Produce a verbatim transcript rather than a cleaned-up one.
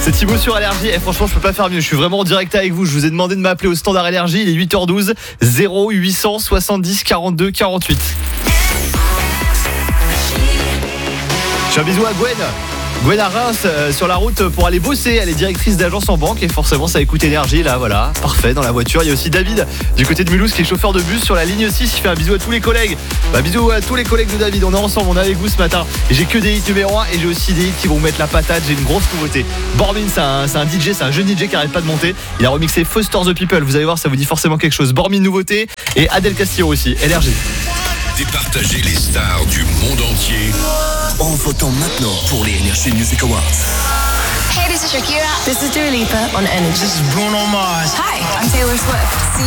C'est Thibaut sur Allergie. Et franchement, je peux pas faire mieux. Je suis vraiment en direct avec vous. Je vous ai demandé de m'appeler au standard Allergie. Il est huit heures douze. zéro huit cent soixante-dix quarante-deux quarante-huit. Je fais un bisou à Gwen. Gwen à Reims euh, sur la route pour aller bosser. Elle est directrice d'agence en banque et forcément ça écoute énergie là, voilà, parfait dans la voiture. Il y a aussi David du côté de Mulhouse qui est chauffeur de bus sur la ligne six. Il fait un bisou à tous les collègues. Bah, bisous à tous les collègues de David. On est ensemble, on est avec vous ce matin. Et j'ai que des hits numéro un et j'ai aussi des hits qui vont mettre la patate. J'ai une grosse nouveauté. Bormin, c'est un, c'est un D J, c'est un jeune D J qui arrête pas de monter. Il a remixé Foster the People. Vous allez voir, ça vous dit forcément quelque chose. Bormin, nouveauté, et Adel Castillo aussi. Énergie. Départager les stars du monde entier en votant maintenant pour les Energy Music Awards. Hey, this is Shakira. This is Dua Lipa on Energy. This is Bruno Mars. Hi, I'm Taylor Swift.